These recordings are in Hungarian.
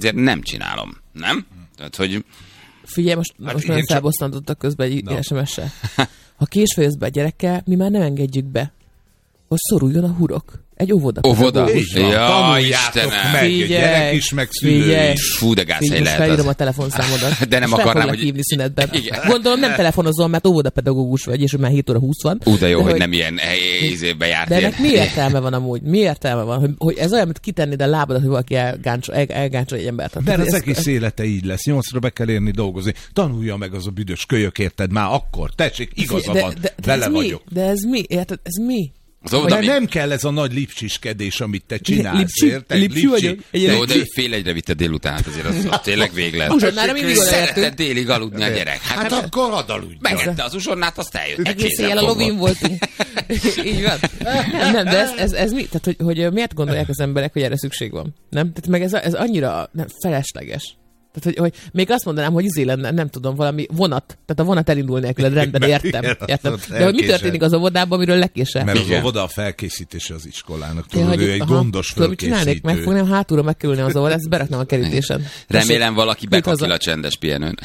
ezért nem csinálom. Nem? Tehát, hogy... Figyelj, most nagyon felbosszantottak közben egy SMS-sel. Ha késve jössz be a gyerekkel, mi már nem engedjük be, hogy szoruljon a hurok. Egy óvoda. Ja, Istenem. Meg, gyerek is, meg szülő is. Fú, de gázhely lehet az. Felírom a telefonszámodat. De nem akarnám, hogy... hívni szünetben. Gondolom nem telefonozol, mert óvodapedagógus vagy, és már 7 óra 20 van. De jó, hogy nem ilyen évben jártél. De ennek mi értelme van amúgy? Mi értelme van? Hogy ez olyan, mint kitenni a lábadat, hogy valaki elgáncsol egy embert. De az egész élete így lesz. 8-ra be kell érni dolgozni. Tanulja meg az a büdös kölyök, érted? Már akkor. Tessék, igaza van. Vele vagyok. De ez mi? Érted? Ez mi? De nem kell ez a nagy lipcsiskedés, amit te csinálsz, érted? Lipcsi vagyok. Jó, de fél egyre vitte délután, hát azért az tényleg véglet. Uzsonnára mindig oda értünk. Szeretett délig aludni a gyerek. Hát akkor hadd aludjon. Megette az uzsonnát, azt eljött. Egész éjjel a lovin voltunk. Így van. Nem, de ez mi? Tehát, hogy miért gondolják az emberek, hogy erre szükség van? Nem? Tehát meg ez annyira felesleges. Tehát, hogy még azt mondanám, hogy lenne, nem tudom, valami vonat. Tehát a vonat elindul nélkül, rendben, értem. De hogy mi történik az óvodában, amiről lekésel? Mert az óvoda a felkészítése az iskolának. Tudod, ő egy gondos felkészítő. Megfognám hátulra megkerülni az óvodát, ezt beraknám a kerítésen. Remélem valaki bekakil a csendes pihenőn.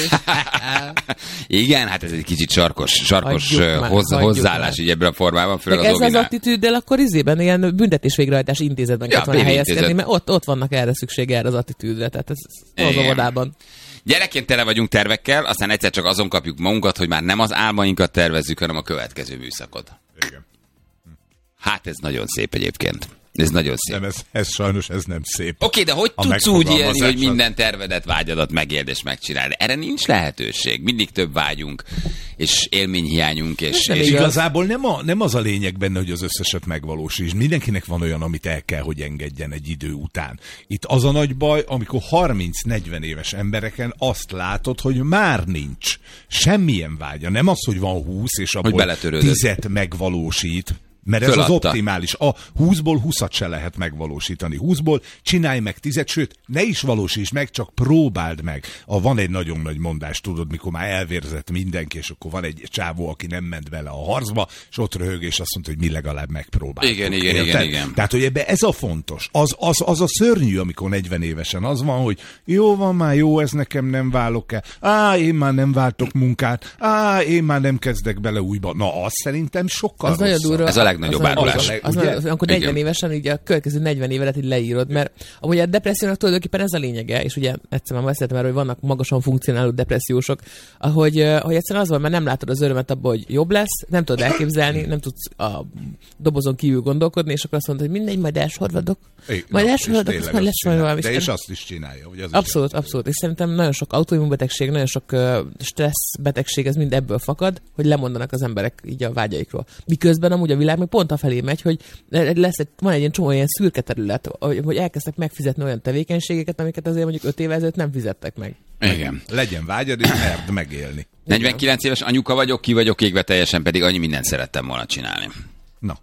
Igen, hát ez egy kicsit sarkos hozzáállás így ebben a formában, főleg az óvinál. Ez az attitűddel akkor ilyen büntetés végrehajtás intézetben kellett volna helyezkedni, mert ott vannak erre szüksége, erre az attitűdre. Tehát ez óvodában. Gyerekként tele vagyunk tervekkel, aztán egyszer csak azon kapjuk magunkat, hogy már nem az álmainkat tervezzük, hanem a következő műszakot. Igen. Hát ez nagyon szép egyébként. Ez nagyon szép. Nem, ez sajnos ez nem szép. Oké, de hogy tudsz úgy élni, hogy minden tervedet, vágyadat megéld és megcsinálni? Erre nincs lehetőség. Mindig több vágyunk, és élményhiányunk. És igazából nem az a lényeg benne, hogy az összeset megvalósítsd. Mindenkinek van olyan, amit el kell, hogy engedjen egy idő után. Itt az a nagy baj, amikor 30-40 éves embereken azt látod, hogy már nincs semmilyen vágya. Nem az, hogy van 20, és abból 10-et megvalósít. Mert ez az optimális. A 20-ból 20-at se lehet megvalósítani. 20-ból csinálj meg 10-et, sőt, ne is valósíts meg, csak próbáld meg. Van egy nagyon nagy mondás, tudod, mikor már elvérzett mindenki, és akkor van egy csávó, aki nem ment bele a harcba, és ott röhög, és azt mondta, hogy mi legalább megpróbáltuk. Igen. Tehát, hogy ebbe ez a fontos. Az a szörnyű, amikor 40 évesen az van, hogy jó van már, jó, ez nekem nem válok el. Én már nem váltok munkát. Én már nem kezdek bele újba. Na, az szerintem sokkal rosszabb. Legnagyobb árulás. Amikor 40 évesen így a következő 40 évet így leírod, mert amúgy a depressziónak tulajdonképpen ez a lényege, és ugye egyszer már beszéltem erről, hogy vannak magasan funkcionáló depressziósok, hogy egyszerűen az van, mert nem látod az örömet abban, hogy jobb lesz, nem tudod elképzelni, nem tudsz a dobozon kívül gondolkodni, és akkor azt mondod, hogy mindegy, majd elsorvadok. Majd elsorvadok, az majd lesz valami. De és azt is csinálja. Hogy az abszolút. És szerintem nagyon sok autoimmunbetegség, nagyon sok stressz betegség, ez mind ebből fakad, hogy lemondanak az emberek így a vágyaikról. Miközben amúgy a világ még pont afelé megy, hogy van egy ilyen csomó ilyen szürke terület, hogy elkezdtek megfizetni olyan tevékenységeket, amiket azért mondjuk 5 évvel ezelőtt nem fizettek meg. Igen. Legyen vágyad, és merd megélni. 49 éves anyuka vagyok, ki vagyok égve teljesen, pedig annyi mindent szerettem volna csinálni. Na,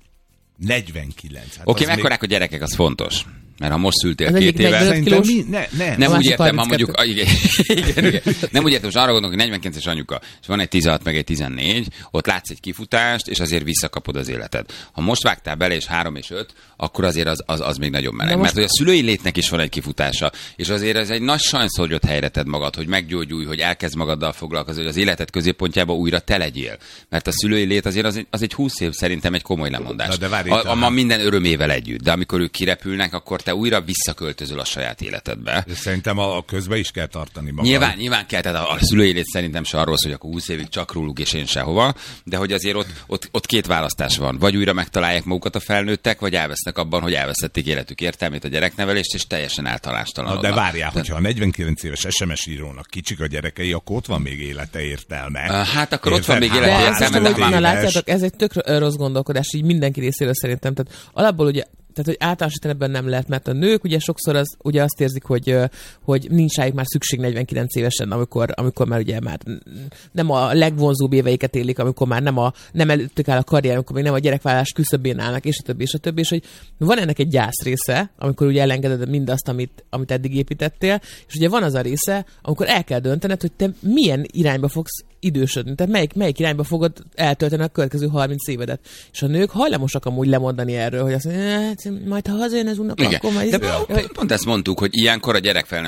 49. Hát oké, mekkorák a gyerekek, az fontos. Mert ha most szültél 2 éve... Nem úgy értem, ha mondjuk... Igen. Nem úgy értem, most arra gondolok, hogy 49-es anyuka, és van egy 16 meg egy 14, ott látsz egy kifutást, és azért visszakapod az életed. Ha most vágtál bele, és 3 és 5, akkor azért az még nagyon meleg. Most... Mert hogy a szülői létnek is van egy kifutása, és azért ez egy nagy sajnszor, hogy helyre tedd magad, hogy meggyógyulj, hogy elkezd magaddal foglalkozni, hogy az életed középpontjába újra te legyél. Mert a szülői lét azért az egy 20 év szerintem egy komoly lemondás. Ma minden örömével együtt, de amikor ők kirepülnek, akkor te újra visszaköltözöl a saját életedbe. Szerintem a közben is kell tartani magad. Nyilván kell, tehát a szülői lét szerintem se arról, hogy akkor 20 évig csak róluk és én sehova, de hogy azért ott 2 választás van. Vagy újra megtalálják magukat a felnőttek, vagy elvesznek abban, hogy elvesztették életük értelmét, a gyereknevelést, és teljesen eltalástalanodnak. De várjál, hogyha a 49 éves SMS írónak kicsik a gyerekei, akkor ott van még élete értelme. Hát akkor ott van még élete értelme. Látjátok, ez egy tök rossz gondolkodás, így mindenki részéről szerintem. Tehát alapból ugye hogy általánosítani ebben nem lehet, mert a nők ugye sokszor ugye azt érzik, hogy nincs rájuk már szükség 49 évesen, amikor már ugye már nem a legvonzóbb éveiket élik, amikor már nem előttük áll a karrier, amikor még nem a gyerekvállalás küszöbén állnak, és a többi, és hogy van ennek egy gyász része, amikor ugye elengeded mindazt, amit eddig építettél, és ugye van az a része, amikor el kell döntened, hogy te milyen irányba fogsz idősödni, tehát melyik irányba fogod eltölteni a következő 30 évedet. És a nők hajlamosak amúgy lemondani erről, hogy azt mondja, majd ha hazajön az unoka, akkor majd... De pont ezt mondtuk, hogy ilyenkor a gyerekfelnőtt